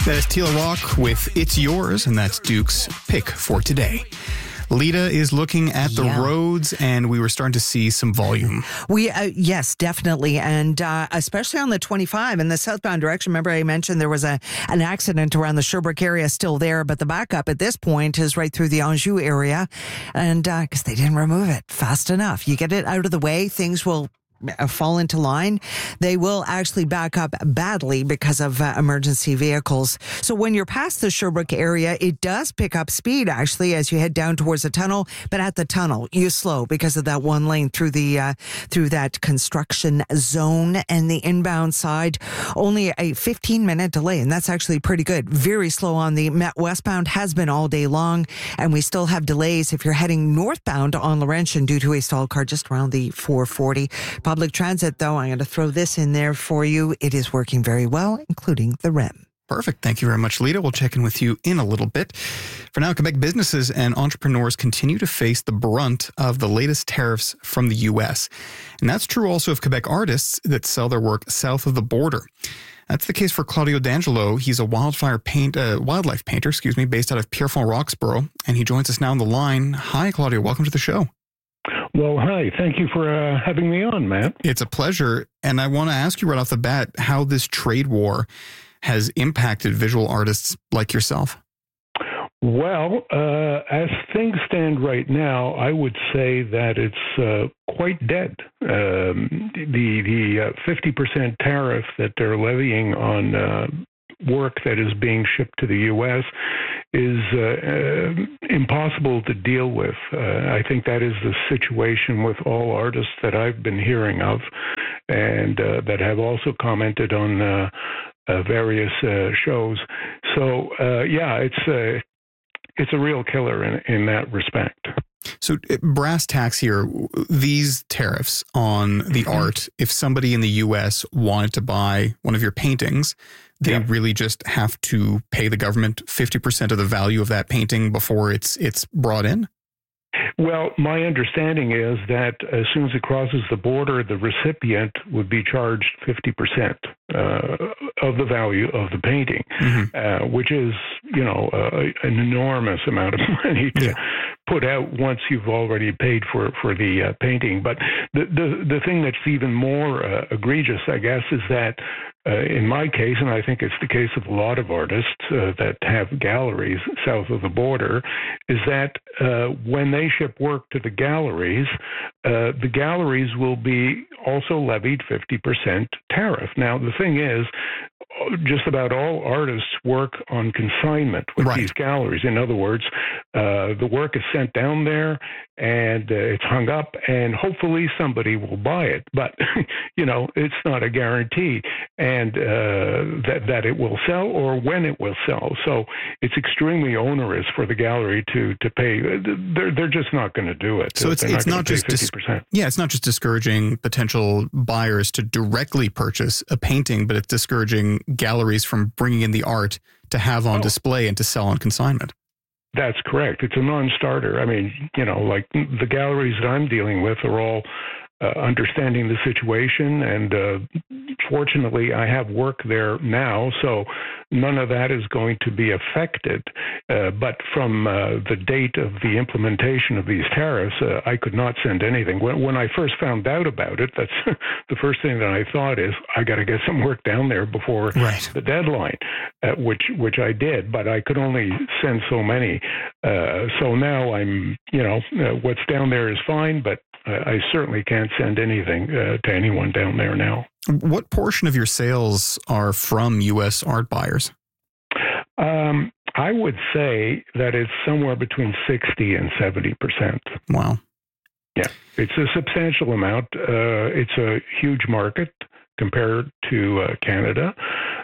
That is Tila Rock with It's Yours, and that's Duke's pick for today. Lita is looking at the roads, and we were starting to see some volume. Yes, definitely. And especially on the 25 in the southbound direction. Remember I mentioned there was an accident around the Sherbrooke area still there, but the backup at this point is right through the Anjou area. And because they didn't remove it fast enough. You get it out of the way, things will fall into line. They will actually back up badly because of emergency vehicles. So when you're past the Sherbrooke area, it does pick up speed actually as you head down towards the tunnel. But at the tunnel, you slow because of that one lane through the through that construction zone. And the inbound side, only a 15-minute delay, and that's actually pretty good. Very slow on the Met westbound, has been all day long, and we still have delays if you're heading northbound on Laurentian due to a stalled car just around the 440. Public transit, though, I'm going to throw this in there for you. It is working very well, including the REM. Perfect. Thank you very much, Lita. We'll check in with you in a little bit. For now, Quebec businesses and entrepreneurs continue to face the brunt of the latest tariffs from the U.S. And that's true also of Quebec artists that sell their work south of the border. That's the case for Claudio D'Angelo. He's a wildlife painter, based out of Pierrefonds, Roxborough, and he joins us now on the line. Hi, Claudio. Welcome to the show. Well, hi. Thank you for having me on, Matt. It's a pleasure. And I want to ask you right off the bat how this trade war has impacted visual artists like yourself. Well, as things stand right now, I would say that it's quite dead. The 50% tariff that they're levying on work that is being shipped to the U.S. is impossible to deal with. I think that is the situation with all artists that I've been hearing of, and that have also commented on various shows. So, it's a real killer in that respect. So brass tacks here, these tariffs on the art, if somebody in the U.S. wanted to buy one of your paintings, they really just have to pay the government 50% of the value of that painting before it's brought in? Well, my understanding is that as soon as it crosses the border, the recipient would be charged 50% of the value of the painting, which is, an enormous amount of money to put out once you've already paid for the painting. But the thing that's even more egregious, I guess, is that in my case, and I think it's the case of a lot of artists that have galleries south of the border, is that when they ship work to the galleries will be also levied 50% tariff. Now, the thing is, just about all artists work on consignment with these galleries. In other words, the work is sent down there and it's hung up, and hopefully somebody will buy it. But, it's not a guarantee and that it will sell or when it will sell. So it's extremely onerous for the gallery to pay. They're just not going to do it. So it's not just 50%. It's not just discouraging potential buyers to directly purchase a painting, but it's discouraging galleries from bringing in the art to have on display and to sell on consignment. That's correct. It's a non-starter. I mean, like the galleries that I'm dealing with are all understanding the situation, and fortunately I have work there now, so none of that is going to be affected. But from the date of the implementation of these tariffs, I could not send anything. When I first found out about it, that's the first thing that I thought is, I got to get some work down there before the deadline, which I did, but I could only send so many. So now I'm, what's down there is fine, but I certainly can't send anything to anyone down there now. What portion of your sales are from U.S. art buyers? I would say that it's somewhere between 60 and 70%. Wow. Yeah, it's a substantial amount. It's a huge market compared to Canada.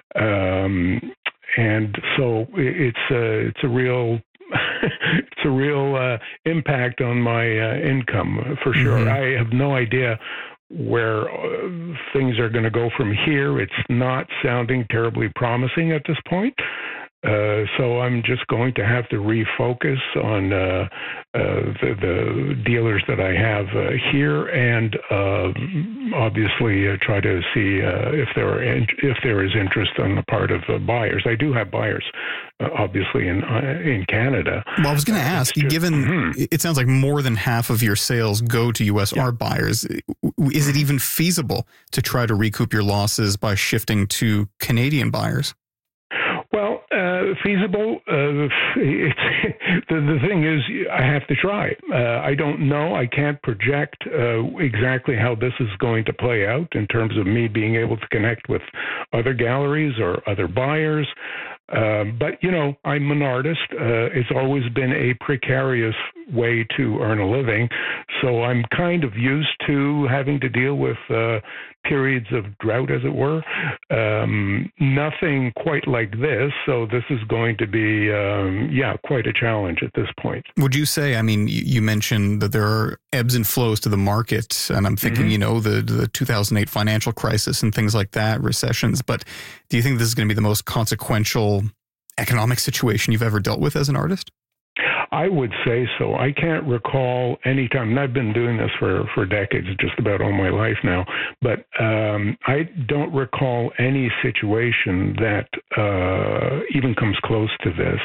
And so it's a real it's a real impact on my income for sure. I have no idea where things are going to go from here. It's not sounding terribly promising at this point. So I'm just going to have to refocus on the dealers that I have here, and obviously try to see if there is interest on the part of buyers. I do have buyers, obviously in Canada. Well, I was going to ask, given it sounds like more than half of your sales go to U.S. art buyers, is it even feasible to try to recoup your losses by shifting to Canadian buyers? Well, feasible. The thing is, I have to try. I don't know. I can't project exactly how this is going to play out in terms of me being able to connect with other galleries or other buyers. But, I'm an artist. It's always been a precarious way to earn a living. So I'm kind of used to having to deal with periods of drought, as it were. Nothing quite like this. So this is going to be, quite a challenge at this point. Would you say, you mentioned that there are ebbs and flows to the market, and I'm thinking, the 2008 financial crisis and things like that, recessions. But do you think this is going to be the most consequential economic situation you've ever dealt with as an artist? I would say so. I can't recall any time, and I've been doing this for decades, just about all my life now, but I don't recall any situation that even comes close to this.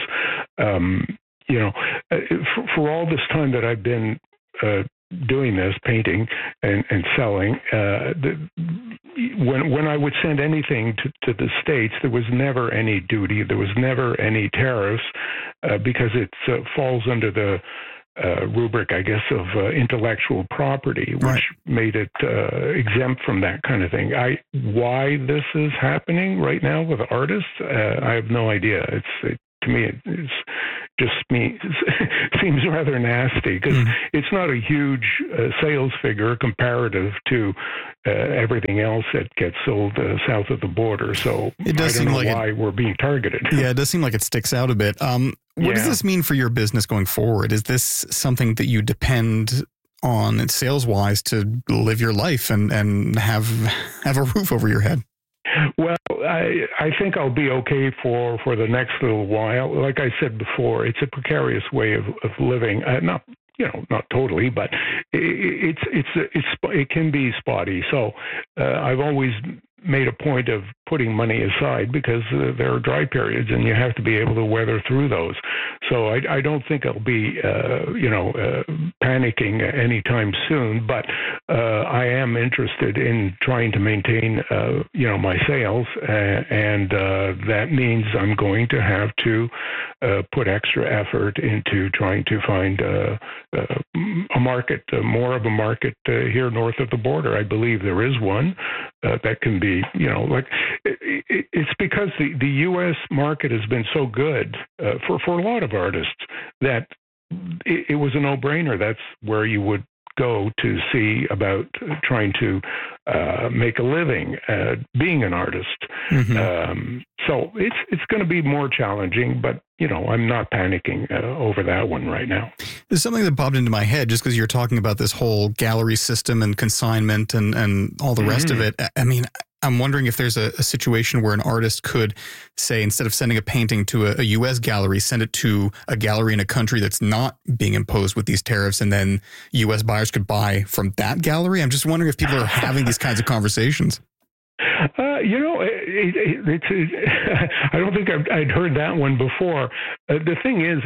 For all this time that I've been doing this, painting and selling, when I would send anything to the States, there was never any duty, there was never any tariffs, because it falls under the rubric, I guess, of intellectual property, which made it exempt from that kind of thing. Why this is happening right now with artists, I have no idea. To me, it's just seems rather nasty, because it's not a huge sales figure comparative to everything else that gets sold south of the border. So it does I don't seem know like why we're being targeted. Yeah, it does seem like it sticks out a bit. What does this mean for your business going forward? Is this something that you depend on sales-wise to live your life and have a roof over your head? Well, I think I'll be okay for the next little while. Like I said before, it's a precarious way of living. Not totally, but it can be spotty. So I've always made a point of putting money aside, because there are dry periods and you have to be able to weather through those. So I don't think I'll be, panicking anytime soon, but I am interested in trying to maintain, my sales, and that means I'm going to have to put extra effort into trying to find a market, more of a market here north of the border. I believe there is one that can be, it's because the U.S. market has been so good for a lot of artists that it was a no-brainer. That's where you would go to see about trying to make a living being an artist. So it's going to be more challenging, but I'm not panicking over that one right now. There's something that popped into my head just because you're talking about this whole gallery system and consignment and all the rest of it. I'm wondering if there's a situation where an artist could, say, instead of sending a painting to a U.S. gallery, send it to a gallery in a country that's not being imposed with these tariffs, and then U.S. buyers could buy from that gallery. I'm just wondering if people are having these kinds of conversations. I don't think I'd heard that one before. The thing is,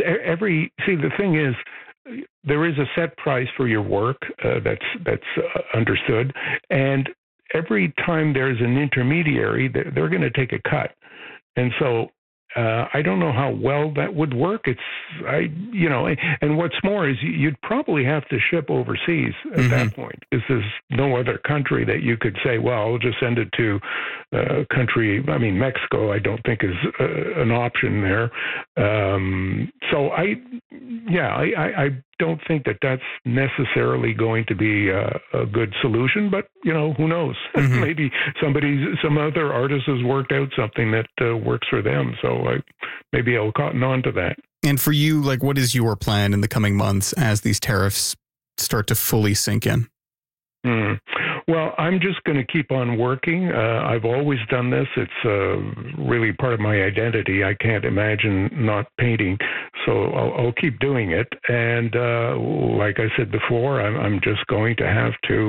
there is a set price for your work that's understood, and every time there's an intermediary, they're going to take a cut. And so I don't know how well that would work. And what's more is you'd probably have to ship overseas at that point, because there's no other country that you could say, well, I'll just send it to a country. Mexico, I don't think is an option there. So I don't think that's necessarily going to be a good solution, but who knows? Maybe some other artist has worked out something that works for them. So maybe I'll cotton on to that. And for you, what is your plan in the coming months as these tariffs start to fully sink in? Well, I'm just going to keep on working. I've always done this. It's really part of my identity. I can't imagine not painting, so I'll keep doing it. And like I said before, I'm just going to have to,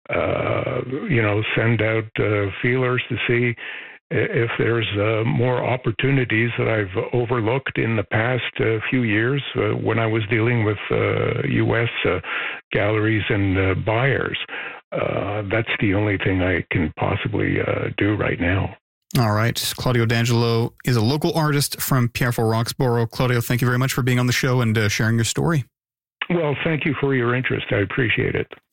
send out feelers to see if there's more opportunities that I've overlooked in the past few years when I was dealing with U.S. Galleries and buyers. That's the only thing I can possibly do right now. All right. Claudio D'Angelo is a local artist from Pierrefonds Roxborough. Claudio, thank you very much for being on the show and sharing your story. Well, thank you for your interest. I appreciate it.